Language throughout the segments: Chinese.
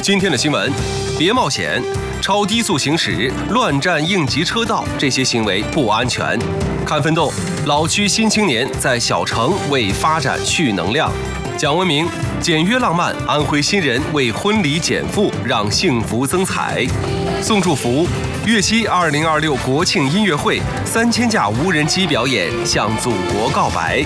今天的新闻，别冒险，超低速行驶、乱占应急车道，这些行为不安全。看奋斗，老区新青年在小城为发展蓄能量。讲文明，简约浪漫，安徽新人为婚礼减负，让幸福增彩。送祝福，粤西2026国庆音乐会，3000架无人机表演向祖国告白。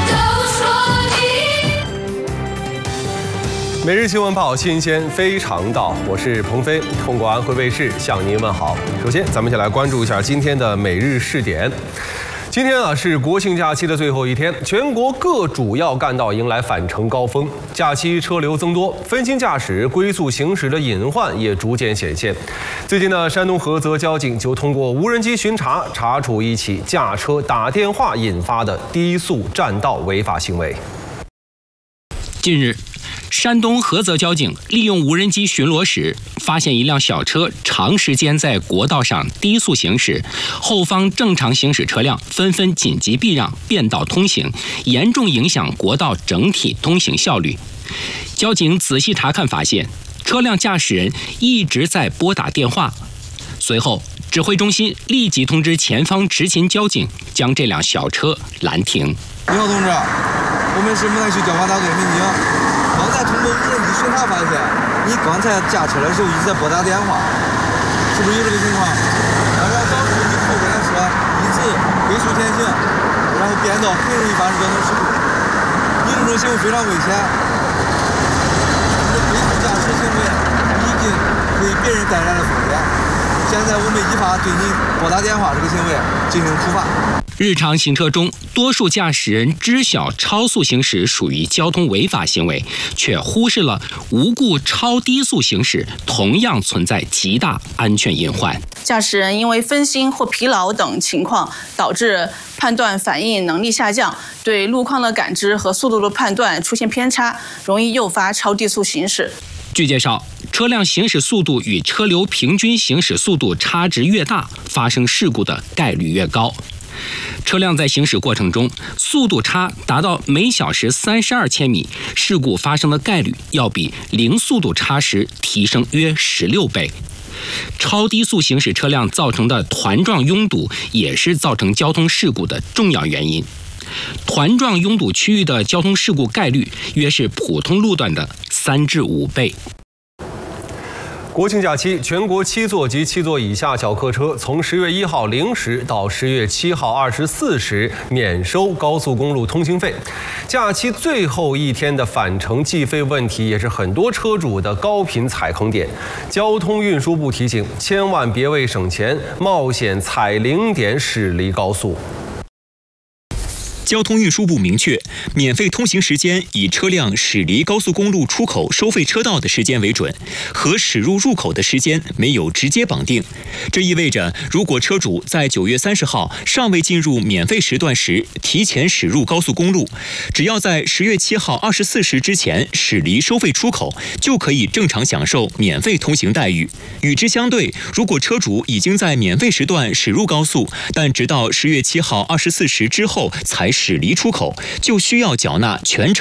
每日新闻报，新鲜非常到，我是鹏飞，通过安徽卫视向您问好。首先，咱们一起来关注一下今天的每日试点。今天是国庆假期的最后一天，全国各主要干道迎来返程高峰，假期车流增多，分心驾驶、龟速行驶的隐患也逐渐显现。最近呢，山东菏泽交警就通过无人机巡查，查处一起驾车打电话引发的低速占道违法行为。 近日，山东菏泽交警利用无人机巡逻时，发现一辆小车长时间在国道上低速行驶，后方正常行驶车辆纷纷紧急避让，变道通行，严重影响国道整体通行效率。交警仔细查看发现，车辆驾驶人一直在拨打电话。随后，指挥中心立即通知前方执勤交警，将这辆小车拦停。 你好，同志，我们是牡丹区交管大队民警。刚才通过无人机巡查发现，你刚才驾车的时候一直在拨打电话，是不是有这个情况？然后导致你后边的车一直龟速前行，然后变道，很容易发生交通事故。你这种行为非常危险，你的龟速驾驶行为已经为别人带来了风险。现在我们依法对你拨打电话这个行为进行处罚。 日常行车中，多数驾驶人知晓超速行驶属于交通违法行为，却忽视了无故超低速行驶同样存在极大安全隐患。 驾驶人因为分心或疲劳等情况，导致判断反应能力下降，对路况的感知和速度的判断出现偏差，容易诱发超低速行驶。 据介绍，车辆行驶速度与车流平均行驶速度差值越大，发生事故的概率越高。车辆在行驶过程中，速度差达到每小时32千米，事故发生的概率要比零速度差时提升约16倍。超低速行驶车辆造成的团状拥堵也是造成交通事故的重要原因。团状拥堵区域的交通事故概率约是普通路段的3至5倍。 国庆假期，全国7座及7座以下小客车从10月1号0时到10月7号24时免收高速公路通行费。假期最后一天的返程计费问题也是很多车主的高频踩坑点。交通运输部提醒，千万别为省钱冒险踩零点驶离高速。 交通运输部明确，免费通行时间以车辆驶离高速公路出口收费车道的时间为准，和驶入入口的时间没有直接绑定。这意味着，如果车主在9月30号尚未进入免费时段时提前驶入高速公路，只要在10月7号24时之前驶离收费出口，就可以正常享受免费通行待遇。与之相对，如果车主已经在免费时段驶入高速，但直到10月7号24时之后才驶离出口，就需要缴纳全程